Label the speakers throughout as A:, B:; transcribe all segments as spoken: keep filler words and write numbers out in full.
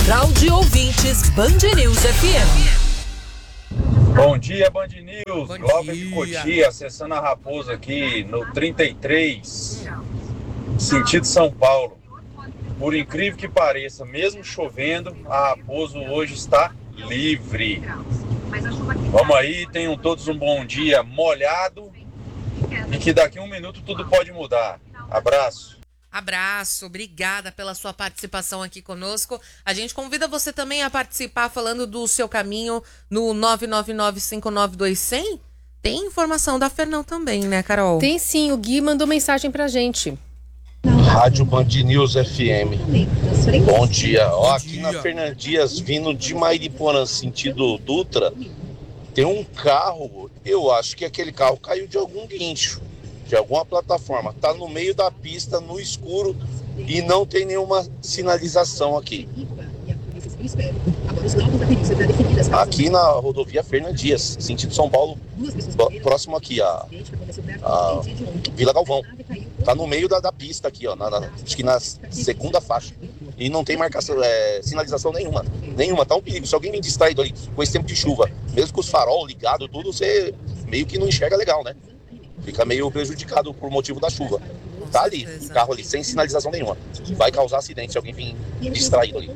A: Central de Ouvintes Band News F M.
B: Bom dia, Band News.
C: Bom
B: Glauber
C: dia.
B: de Cotia, acessando a Raposa aqui no trinta e três, sentido São Paulo. Por incrível que pareça, mesmo chovendo, a Raposo hoje está livre. Vamos aí, tenham todos um bom dia molhado e que daqui a um minuto tudo pode mudar. Abraço.
C: Abraço, obrigada pela sua participação aqui conosco. A gente convida você também a participar falando do seu caminho no nove nove nove cinco nove dois zero zero. Tem informação da Fernão também, né, Carol?
D: Tem sim, o Gui mandou mensagem pra gente.
E: Rádio Band News F M. Bom dia. Ó,
C: Bom
E: aqui
C: dia.
E: na Fernão Dias, vindo de Mairiporã, sentido Dutra, tem um carro, eu acho que aquele carro caiu de algum guincho, de alguma plataforma. Tá no meio da pista, no escuro, e não tem nenhuma sinalização aqui. Aqui na rodovia Fernão Dias, sentido São Paulo, próximo aqui, a, a Vila Galvão. Tá no meio da, da pista aqui, ó, na, na, acho que na segunda faixa. E não tem marcação, é, sinalização nenhuma. Nenhuma, tá um perigo. Se alguém me distraído ali com esse tempo de chuva, mesmo com os farol ligados, tudo, você meio que não enxerga legal, né? Fica meio prejudicado por motivo da chuva. Tá ali, o carro ali, sem sinalização nenhuma. Vai causar acidente se alguém vir distraído ali.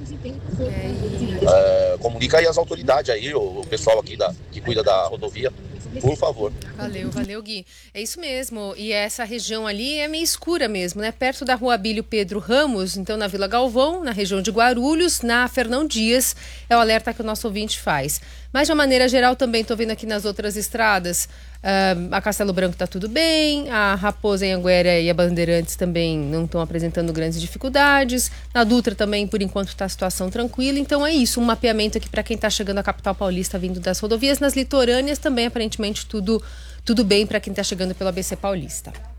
E: É, comunica aí as autoridades aí, o, o pessoal aqui da, que cuida da rodovia, por favor.
D: Valeu, valeu, Gui. É isso mesmo. E essa região ali é meio escura mesmo, né? Perto da rua Abílio Pedro Ramos, então na Vila Galvão, na região de Guarulhos, na Fernão Dias, é o alerta que o nosso ouvinte faz. Mas de uma maneira geral também, estou vendo aqui nas outras estradas, uh, a Castelo Branco está tudo bem, a Raposa, Anhanguera e a Bandeirantes também não estão apresentando grandes dificuldades, na Dutra também, por enquanto, está a situação tranquila. Então é isso, um mapeamento aqui para quem está chegando à capital paulista vindo das rodovias. Nas litorâneas também, aparentemente, tudo, tudo bem para quem está chegando pelo A B C Paulista.